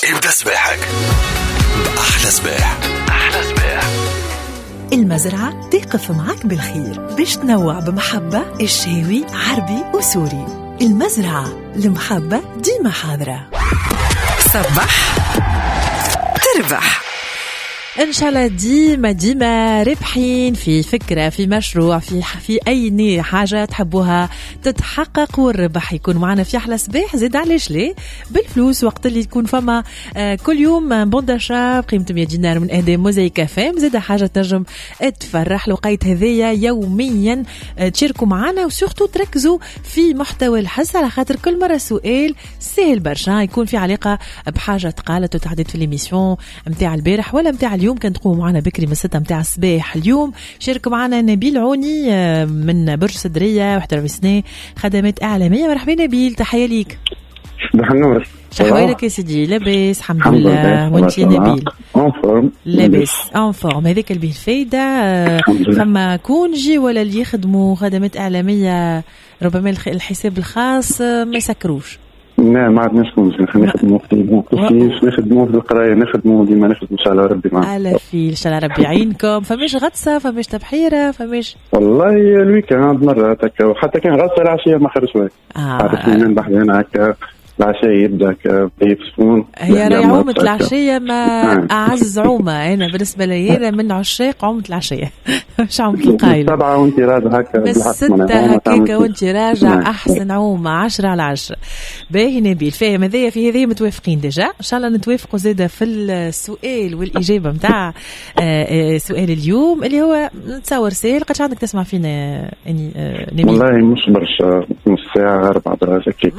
ابدأ سباحك بأحلى سباح. أحلى سباح. المزرعة تقف معك بالخير باش تنوع بمحبة الشاوي عربي وسوري. المزرعة المحبة ديما حاضرة. صبح تربح إن شاء الله ديما ربحين في فكرة في مشروع في أي حاجة تحبوها تتحقق والربح يكون معنا في أحلى صباح. زيد علاش ليه بالفلوس وقت اللي تكون فما كل يوم بونداشا قيمته 100 دينار من أهداء موزايك فام. زيد حاجة تنجم تفرح لقيت هذية يوميا تشاركوا معنا وسورتو تركزوا في محتوى الحس على خاطر كل مرة سؤال سهل برشا يكون في علاقة بحاجة تقالت وتحدث في الإميسيون متاع البارح ولا متاع اليوم كان تقوم معنا بكري من 6 متاع الصباح. اليوم شارك معنا نبيل عوني من برج صدرية 41 سنة خدمات إعلامية. مرحبا نبيل تحية ليك. صباح النور. شحوالك يا سيدي؟ لاباس الحمد لله. وانت يا نبيل؟ لاباس ان فورم. هذيك اللي به الفايدة. فما كونجي ولا اللي يخدموا خدمات إعلامية ربما الحساب الخاص ما يسكروش؟ لا ما عندناش كونجي نخدموا نخدموا في القرايه نخدموا ديما نخدموا ان شاء الله ربي معنا. على في ان شاء الله ربي يعينكم. فماش غطسه فماش تبحيره فماش والله الويكاند مرات هكا وحتى كان غطسه العشيه ما خرجوش عرفتني ننبح هنا هكا العشية يبدأ كبيف سفون. هي راهي عومة العشية ما أعز عومة. أنا بالنسبة لي أنا من عشاق عومة العشية مش عومة القايل. 7 وانت راجع هكا بس 6 هكاكا وانت راجع أحسن عومة 10 على 10. باهي نبيل فاهم هذيا في هذيا متوافقين ديجا. إن شاء الله نتوافقوا زيادة في السؤال والإجابة متاع سؤال اليوم اللي هو نتصور سهل. قدش عندك تسمع فينا يعني نبيل؟ والله مش برشا نص ساعة 4 دقائق كيك.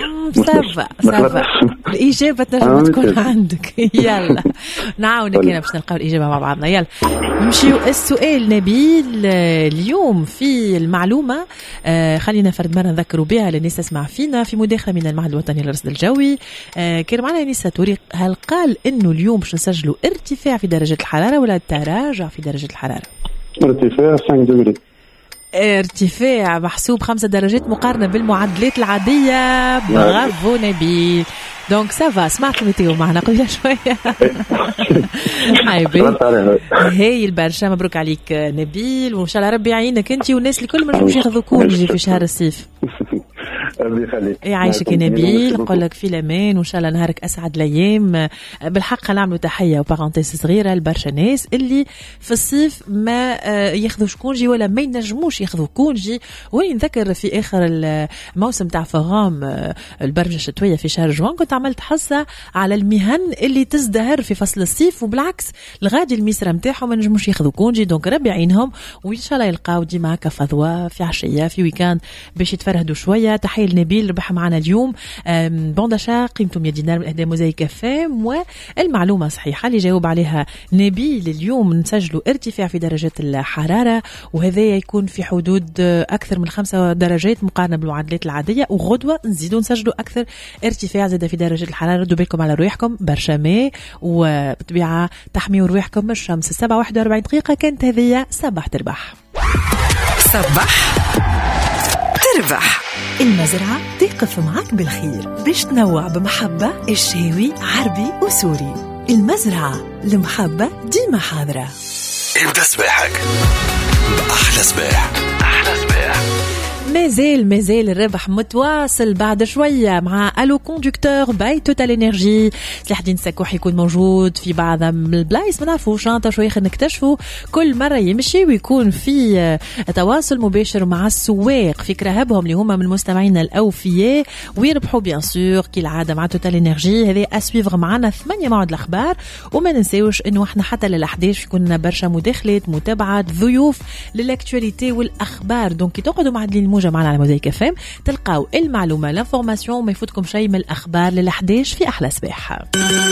الإجابة تنجم تكون عندك. يلا نعاونك هنا باش نلقاو الإجابة مع بعضنا. يلا نمشيو السؤال نبيل اليوم في المعلومة. خلينا فرد مرة نذكروا بها للناس تسمع فينا في مداخلة من المعهد الوطني للرصد الجوي. كان معنا نساء توريق هل قال إنه اليوم باش نسجلوا ارتفاع في درجة الحرارة ولا تراجع في درجة الحرارة؟ ارتفاع 5 دغري. ارتفاع محسوب 5 درجات مقارنة بالمعدلات العادية. برافو نبيل. دونك سافا سمعت الميتيو معنا قبل شوية. حبيبي هاي البرشا. مبروك عليك نبيل وإن شاء الله ربي يعينك أنت والناس الكل ما نجمش ياخذوا كونجي في شهر الصيف. ربي يخليك. يعيشك يا نبيل. نقول لك في الأمان وإن شاء الله نهارك أسعد الأيام. بالحق نعملوا تحية وبارانتيز صغيرة لبرشا ناس اللي في الصيف ما ياخذوش كونجي ولا ما ينجموش ياخذوا كونجي. وين نذكر في آخر الموسم تاع فغام البرجة الشتوية في شهر جوان كنت عملت حصة على المهن اللي تزدهر في فصل الصيف وبالعكس الغادي الميسرة متاعهم ما نجموش ياخذوا كونجي. دونك ربي يعينهم وإن شاء الله يلقاو ديما هكا فضوة في عشية في ويكاند باش يتفرهدوا شوية. تحية لنبيل ربح معنا اليوم بونداشا قيمته 100 دينار من أهداء موزايك فام. والمعلومة صحيحة اللي جاوب عليها نبيل اليوم نسجلوا ارتفاع في درجة الحرارة وهذا يكون في حدود أكثر من 5 درجات مقارنة بالمعدلات العادية. وغدوة نزيدوا نسجلوا أكثر ارتفاع زاد في درجة الحرارة. ردوا بالكم على رواحكم برشا ماء وبطبيعة تحميوا رواحكم من الشمس. 7:41 دقيقة كانت هذه صباح تربح. صباح تربح. المزرعة تقف معك بالخير باش تنوع بمحبة الشاوي عربي وسوري. المزرعة المحبة ديما حاضرة. ابدأ سباحك بأحلى سباح. أحلى سباح. مازال الربح متواصل بعد شوية مع ألو كوندكتور باي توتال انرجي. سلاح الدين السكوح يكون موجود في بعض من البلايص ما نعرفوش شانطة شوية نكتشفوا كل مرة يمشي ويكون في تواصل مباشر مع السواق في كراهبهم اللي هما من مستمعينا الأوفياء ويربحوا بيان سور كالعادة مع توتال انرجي. هذه أسويفغ معنا 8 موعد الأخبار وما ننساوش إنه إحنا حتى لل11 يكون برشا مداخلات متابعات ضيوف للأكتواليتي والأخبار. دونك تقعدوا مع الموجة معنا على موزايك فام تلقاو المعلومة لانفورماسيون ما يفوتكم شيء من الأخبار لل11 في أحلى صباح.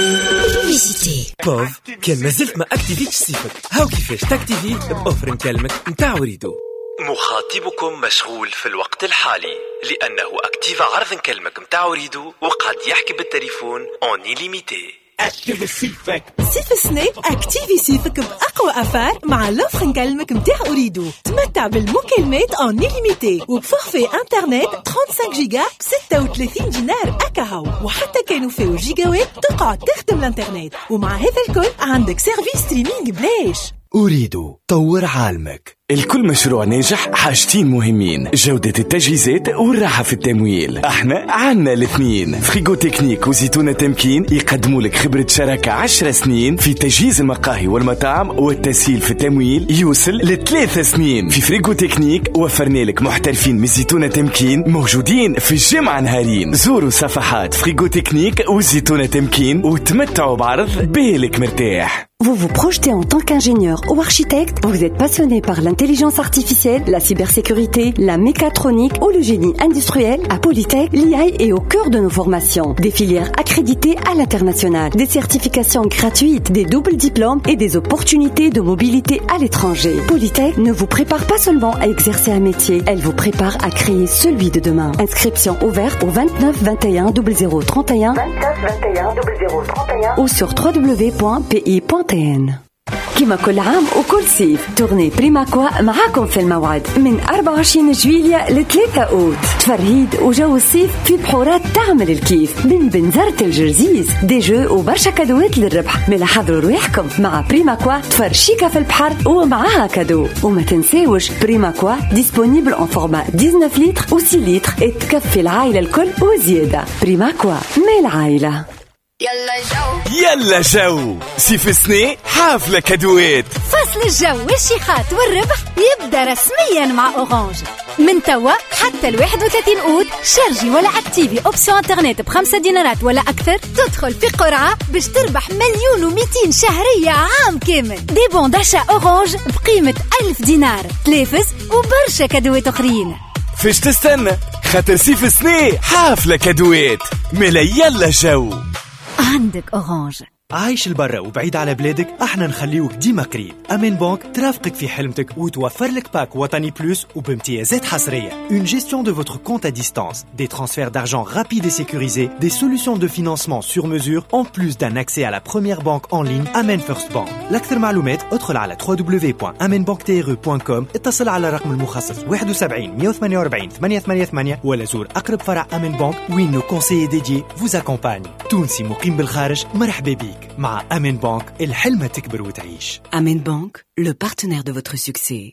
بوف كان مازلت ما اكتيفيتش صفر هاو كيفاش تاكتيفي بأوفر نكلمك نتاع وريدو. مخاطبكم مشغول في الوقت الحالي لأنه أكتيف عرض نكلمك نتاع وريدو وقد يحكي بالتليفون اون إليميتي. اكتيفي سيفك. سيف سني اكتيفي سيفك باقوى افار مع لوفر نكلمك متاع اريدو. تمتع بالمكالمات ان ليميتي وبفورفي انترنت 35 جيجا ب 36 دينار اكاهو، وحتى كانوا فيه جيجاوات تقعد تخدم الانترنت. ومع هذا الكل عندك سيرفيس ستريمينج بلاش. أريد طور عالمك. الكل مشروع ناجح حاجتين مهمين: جودة التجهيزات والراحة في التمويل. احنا عنا الاثنين. فريغو تكنيك وزيتونة تمكين يقدموا لك خبرة شراكة 10 سنين في تجهيز المقاهي والمطاعم، والتسهيل في التمويل يوصل ل3 سنين. في فريغو تكنيك وفرنا لك محترفين من زيتونة تمكين موجودين في الجمعة نهارين. زوروا صفحات فريغو تكنيك وزيتونة تمكين وتمتعوا بعرض بالك مرتاح. Vous vous projetez en tant qu'ingénieur ou architecte, vous êtes passionné par l'intelligence artificielle, la cybersécurité, la mécatronique ou le génie industriel. À Polytech, l'IA est au cœur de nos formations. Des filières accréditées à l'international, des certifications gratuites, des doubles diplômes et des opportunités de mobilité à l'étranger. Polytech ne vous prépare pas seulement à exercer un métier, elle vous prépare à créer celui de demain. Inscription ouverte au 29 21 0031 ou sur www.pi.tn. كما كل عام وكل صيف تورني بريماكوا معاكم في الموعد من 24 جويليا ل 3 أوت. تفرهيد وجو الصيف في بحورات تعمل الكيف من بنزرة الجرزيز، دي جو وبرشا كادوات للربح. ملا حضروا رواحكم مع بريماكوا تفرشيكا في البحر ومعاها كادو. وما تنساوش بريماكوا ديسپونيبل en format 19 لتر و 6 لتر تكفي العائلة الكل وزيادة. بريماكوا ما العائلة. يلا جو سيف سني حافلة كادوات. فصل الجو والشيخات والربح يبدأ رسميا مع أورانج. من توا حتى 31 أوت شارجي ولا اكتيفي أوبسيون انترنت ب5 دينارات ولا أكثر، تدخل في قرعة باش تربح 1,200,000 شهرية عام كامل. دي بون داشا أورانج بقيمة 1000 دينار، تلافز وبرشا كادوات أخرين. فيش تستنى؟ خاطر سيف سني حافلة كادوات. ملا يلا جو عندك أورانج. عايش البرة وبعيد على بلادك، احنا نخليوك ديما قريب. أمين بانك ترافقك في حلمتك وتوفر لك باك وطني بلوس وبامتيازات حصرية. Une gestion de votre compte à distance, des transferts d'argent rapides et sécurisés, des solutions de financement sur mesure, en plus d'un accès à la première banque en ligne Amen First Bank. لأكثر معلومات ادخل على www.amenbanktre.com، اتصل على الرقم المخصص 71 148 888 ولا زور أقرب فرع أمين بانك وين nos conseillers dédiés vous accompagnent. تونسي مقيم بالخارج مرحبا بيك. مع أمين بانك الحلم تكبر وتعيش. Amen Bank, le partenaire de votre succès.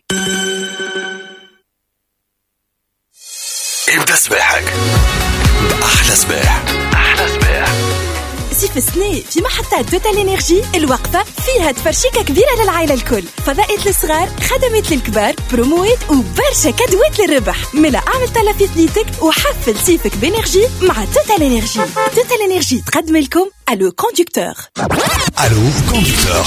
ابدأ سباحك بأحلى سباح. أحلى سباح سيف سني في محطات توتال انرجي الوقفة فيها تفرشيكة كبيرة للعائلة الكل، فضائيات للصغار، خدمات للكبار، بروموات وبرشا كادوات للربح. ملا اعمل طلة في ثنيتك وحفل صيفك بانرجي مع توتال انرجي. توتال انرجي تقدم لكم الو كوندكتور. الو كوندكتور.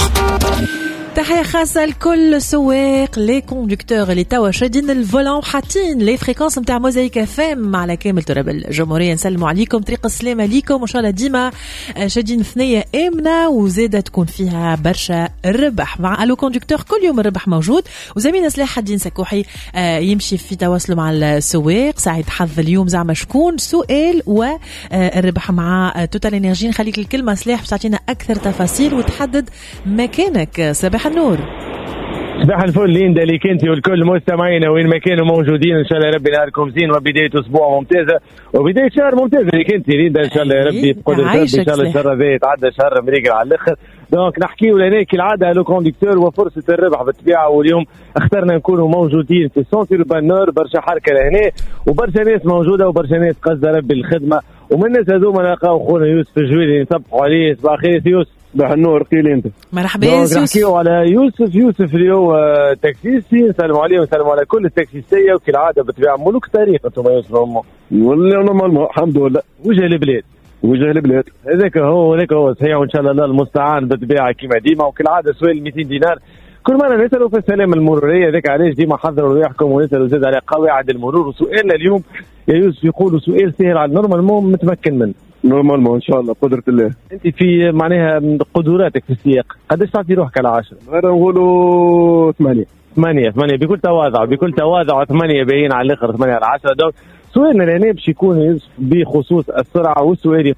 تحية خاصة لكل السواق لي كوندكتور اللي توا شادين الفولان وحاطين لي فريكونس نتاع موزايك FM على كامل تراب الجمهورية. نسلموا عليكم، طريق السلامة ليكم، وإن شاء الله ديما شادين ثنية آمنة وزادة تكون فيها برشا الربح. مع الو كوندكتور كل يوم الربح موجود، وزميلنا سلاح الدين سكوحي يمشي في تواصله مع السواق. سعيد حظ اليوم زعما شكون سؤال والربح مع توتال انرجي. نخليك الكلمة سلاح باش تعطينا أكثر تفاصيل وتحدد مكانك. صباح النور. صباح الفل ليندا ليك انت والكل مستمعينا وين ما كانوا موجودين. ان شاء الله ربي نهاركم زين وبدايه اسبوع ممتازه وبدايه شهر ممتازه ليك انت ليندا. ان شاء الله ربي بقدر ربي ان شاء الله الشهر هذا يتعدى شهر مريقل على الاخر. دونك نحكيو لنا كالعاده لو كوندكتور وفرصه الربح بالطبيعه. واليوم اخترنا نكونوا موجودين في سونتر بانور، برشا حركه لهنا وبرشا ناس موجوده وبرشا ناس قصده ربي الخدمه. ومن الناس هذوما نلقاو خونا يوسف الجويلي نصبحوا عليه. صباح الخير يوسف. صباح النور. قيل انت. مرحبا يوسف. نحكيو على يوسف اللي هو تاكسيستي. نسلموا عليه ونسلموا على كل التاكسيستيه وكالعاده بالطبيعه ملوك التاريخ انتم يوسف. والله نورمالمون الحمد لله. وجه البلاد هذاك هو صحيح. وان شاء الله المستعان بالطبيعه كما ديما. وكالعاده سؤال 200 دينار كل مره نسالوا في السلامه المروريه. هذاك علاش ديما حضروا رواحكم ونسالوا زاد على قواعد المرور. وسؤالنا اليوم يا يوسف يقولوا سؤال سهل على نورمالمون متمكن منه. نورمالمون ان شاء الله بقدرة الله. انت في معناها قدراتك في السياق قداش تعطي روحك على 10؟ غير نقولوا 8 بكل تواضع 8 باين على الاخر 8 على 10. دونك سؤالنا لهنا باش يكون بخصوص السرعه. والسؤال يقول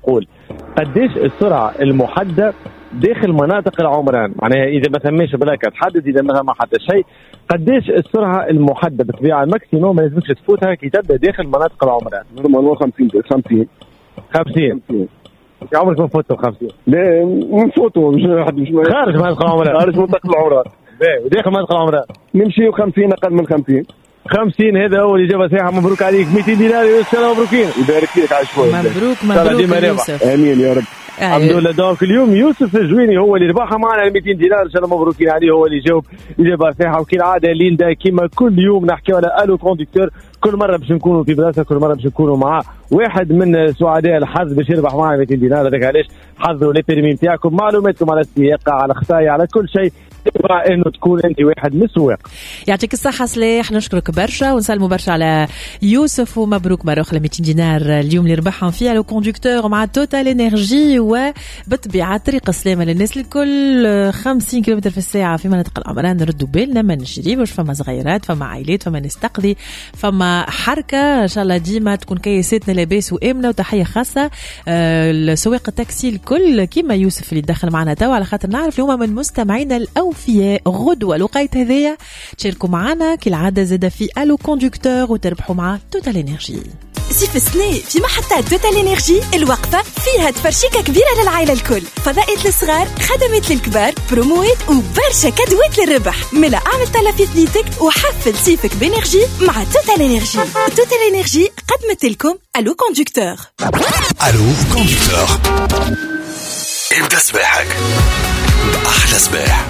قديش السرعه المحدده داخل مناطق العمران، معناها اذا ما ثماش بلاك تحدد، اذا ما حتى شيء قديش السرعه المحدده بالطبيعه الماكسيموم ما لازمش تفوتها كي تبدا داخل مناطق العمران. نورمالمون 50 عمرك ما فوتوا 50؟ لا نفوتوا مش خارج مناطق العمران. خارج مناطق العمران وداخل مناطق العمران نمشيو 50 اقل من 50. هذا هو الإجابة صحيحة. مبروك عليك 200 دينار إن شاء الله. مبروكين، يبارك فيك على شوي. مبروك يوسف. آمين يا رب. الحمد لله. دونك اليوم يوسف الجويني هو اللي ربحها معنا 200 دينار ان شاء الله. مبروكين عليه، هو اللي جاوب اجابه صحيحه. وكالعاده ليندا كيما كل يوم نحكيو على الو كوندكتور، كل مره باش نكونوا في بلاصه، كل مره باش نكونوا مع واحد من سعداء الحظ باش يربح معنا 200 دينار. هذاك علاش حظوا لي بيرمي نتاعكم، معلوماتكم على السياقه، على خطايا، على كل شيء تبغى انه تكون انت واحد من السواق. يعطيك الصحه صلاح، نشكرك برشا ونسلموا برشا على يوسف، ومبروك مروخ ل 200 دينار اليوم اللي ربحهم فيها لو كوندكتور مع توتال انرجي. وبالطبيعه طريق سلامه للناس الكل. 50 كيلومتر في الساعه في مناطق العمران، نردوا بالنا ما نشريوش، فما صغيرات، فما عائلات، فما ناس تقضي، فما حركه. ان شاء الله ديما تكون كيساتنا لاباس وامنه. وتحيه خاصه لسواق التاكسي الكل كيما يوسف اللي دخل معنا توا، على خاطر نعرف اللي هما من مستمعينا الاوفياء. غدوه الوقيت هذايا تشاركوا معنا كالعاده زاده في الو كوندكتور وتربحوا مع توتال انرجي. صيف السنة في محطات توتال انرجي الوقفة فيها تفرشيكة كبيرة للعائلة الكل، فضائية للصغار، خدمات للكبار، بروموات وبرشا كادوات للربح. ملا اعمل طلب في ثنيتك وحفل صيفك بانرجي مع توتال انرجي. توتال انرجي قدمت لكم الو كوندكتور. الو كوندكتور، ابدا صباحك بأحلى صباح.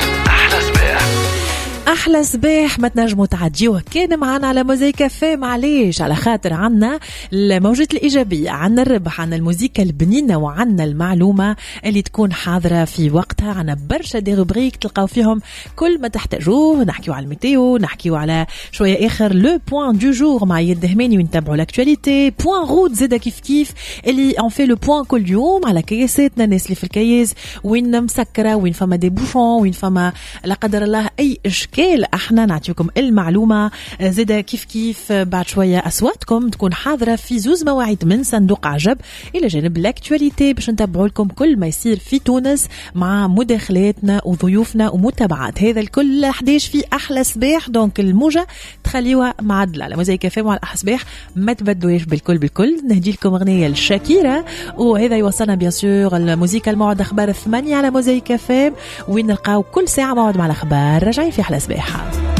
احلى صباح ما تنجموا تعديوه كان معنا على موزايك كافيه. معليش، على خاطر عنا الموجة الإيجابية، عنا الربح، عنا الموزيكا البنينة، وعنا المعلومة اللي تكون حاضرة في وقتها. عنا برشا دي روبريك تلقاو فيهم كل ما تحتاجوه. نحكيو على الميتيو، نحكيو على شوية آخر لو بوان دو جور مع يد هماني ونتابعوا لاكتواليتي. بوان روت زادا كيف اللي ان في لو بوان كل يوم على كياساتنا، الناس اللي في الكياس وين مسكرة، وين فما دي بوشون، وين فما لا قدر الله أي إشكال. احنا نعطيكم المعلومه زاده كيف بعد شويه اصواتكم تكون حاضره في زوز مواعيد من صندوق عجب الى جانب الاكتواليتي باش نتابعوا لكم كل ما يصير في تونس مع مداخلاتنا وضيوفنا ومتابعات. هذا الكل 11 في احلى صباح. دونك الموجه تخليوها معدله على موزايك كافيه مع الاحلى صباح، ما تبدوش بالكل. نهدي لكم اغنيه لشاكيرا، وهذا يوصلنا بيان سور الموسيقى الموعد اخبار 8 على موزايك كافيه، وين نلقاو كل ساعه موعد مع الاخبار. راجعين في احلى صباح.